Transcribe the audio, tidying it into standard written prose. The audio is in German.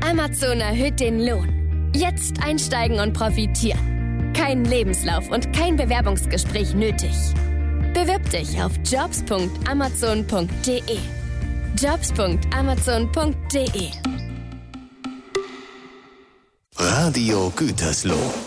Amazon erhöht den Lohn. Jetzt einsteigen und profitieren. Kein Lebenslauf und kein Bewerbungsgespräch nötig. Bewirb dich auf jobs.amazon.de. jobs.amazon.de. Radio Gütersloh.